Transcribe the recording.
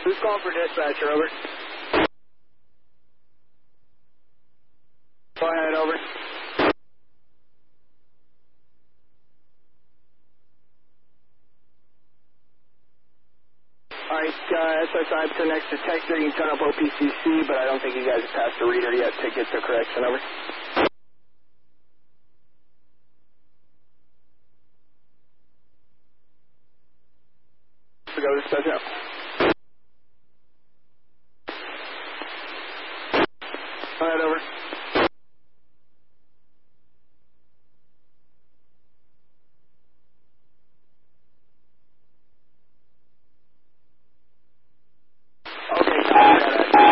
Who's calling for dispatcher, over? Go ahead, over. Alright, SSI connects to Texter. You can turn up OPCC, but I don't think you guys have passed the reader yet to get to correction, over. Go to dispatcher.